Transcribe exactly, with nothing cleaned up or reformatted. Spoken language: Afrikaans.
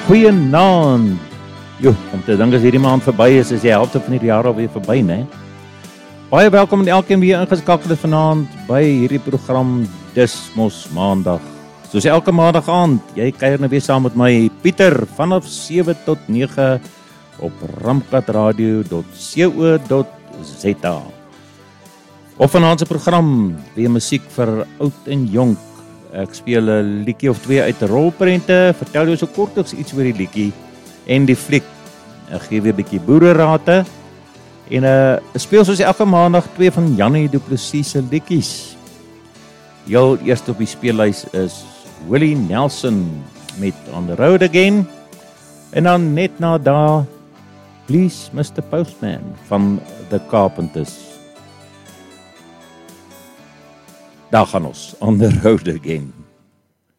Goeienaand. Jo, om te dink as hierdie maand verby is, is die helfte van die jaar alweer verby, né? Baie welkom aan elkeen wie ingeskakel het vanaand by hierdie program Dis Mos Maandag. Soos elke maandag aand, jy kuier nou weer saam met my Pieter vanaf sewe tot nege op ramkatradio dot co dot za. Op vanaand se program weer musiek vir oud en jonk. Ek speel 'n liedjie of twee uit rolprente, vertel jou so kortliks iets oor die liedjie en die fliek. Ek gee weer 'n bietjie boererate en uh, speel soos elke maandag twee van Jannie Du Plessis se liedjies. Heel eerst op die speellys is Willie Nelson met On the Road Again en dan net na daar Please mister Postman van The Carpenters. Daar gaan ons, On the Road Again.